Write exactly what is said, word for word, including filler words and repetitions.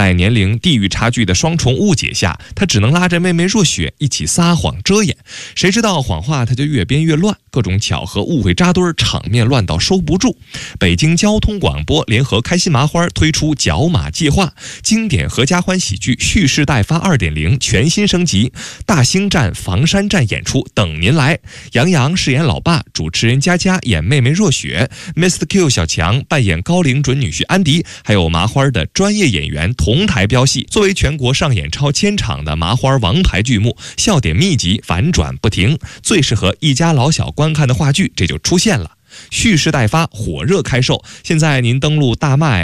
在年龄、地域差距的双重误解下，他只能拉着妹妹若雪一起撒谎遮掩。谁知道谎话他就越编越乱，各种巧合误会扎堆儿，场面乱到收不住。北京交通广播联合开心麻花推出角马计划，经典合家欢喜剧蓄势待发 二点零 全新升级，大兴站、房山站演出等您来。杨洋饰演老爸，主持人佳佳演妹妹若雪 ，Mister Q 小强扮演高龄准女婿安迪，还有麻花的专业演员同台飙戏。作为全国上演超千场的麻花王牌剧目，笑点密集，反转不停，最适合一家老小观看的话剧这就出现了。蓄势待发，火热开售，现在您登录大麦